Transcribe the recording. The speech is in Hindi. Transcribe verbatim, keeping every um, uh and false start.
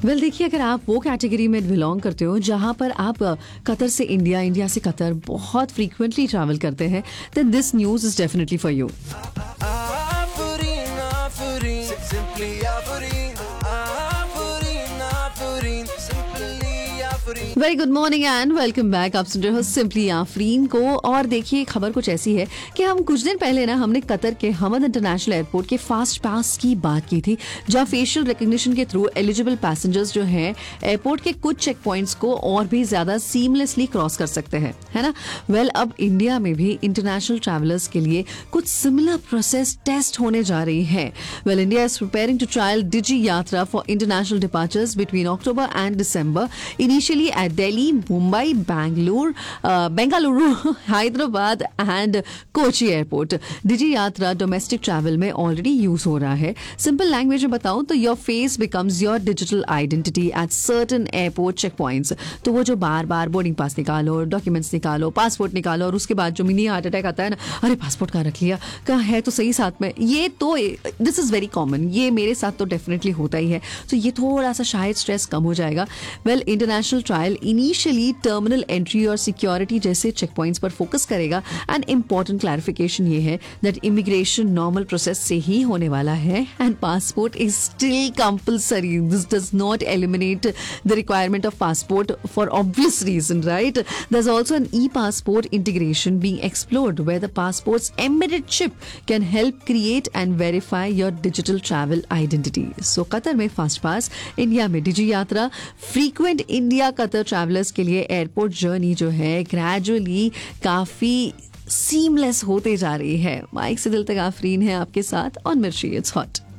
वेल देखिए, अगर आप वो कैटेगरी में बिलोंग करते हो जहां पर आप अ, कतर से इंडिया, इंडिया से कतर बहुत फ्रीक्वेंटली ट्रैवल करते हैं, then this news is definitely for you. Afurin, Afurin, simply Afurin, Afurin, Afurin, simply Afurin. Very good morning and welcome back. आप सुन रहे हो सिंपली आफरीन को। और देखिए, खबर कुछ ऐसी है कि हम कुछ दिन पहले ना हमने कतर के हमद इंटरनेशनल एयरपोर्ट के फास्ट पास की बात की थी, जहां फेशियल रिकग्निशन के थ्रू एलिजिबल पैसेंजर्स जो हैं एयरपोर्ट के कुछ चेक पॉइंट्स को और भी ज्यादा सीमलेसली क्रॉस कर सकते हैं, है ना। वेल well, अब इंडिया में भी इंटरनेशनल ट्रैवलर्स के लिए कुछ सिमिलर प्रोसेस टेस्ट होने जा रही है। Well, India is preparing to trial डिजी यात्रा for international departures between October and December, initially at Delhi, Mumbai, Bangalore, uh, Bengaluru, Hyderabad and Kochi Airport. डिजी यात्रा डोमेस्टिक ट्रैवल में ऑलरेडी यूज हो रहा है। सिंपल लैंग्वेज में बताऊं तो your face becomes your digital identity at certain airport check points. तो वो जो बार बार बोर्डिंग पास निकालो, डॉक्यूमेंट्स निकालो, पासपोर्ट निकालो और उसके बाद जो मिनी हार्ट अटैक आता है ना, अरे पासपोर्ट कहाँ रख लिया, कहाँ है तो सही साथ में, ये तो दिस इज वेरी कॉमन। ये मेरे साथ तो डेफिनेटली होता ही है। तो ये थोड़ा सा शायद स्ट्रेस कम हो जाएगा। Well, international trial initially terminal entry और सिक्योरिटी जैसे चेक पॉइंट्स पर फोकस करेगा। एंड इंपॉर्टेंट क्लैरिफिकेशन ये है दैट इमिग्रेशन नॉर्मल प्रोसेस से ही होने वाला है and passport is still compulsory. This does not eliminate the requirement of passport for obvious reason, right. There is also N E passport integration being explored where the passports embedded chip can help create and verify your digital travel identity. So Qatar में फास्ट पास, इंडिया में डिजी यात्रा। फ्रीक्वेंट इंडिया कतर ट्रैवलर्स के लिए एयरपोर्ट जर्नी जो है ग्रेजुअली काफी सीमलेस होते जा रही है। माइक से दिल तक आफरीन है आपके साथ ऑन मिर्ची इट्स हॉट।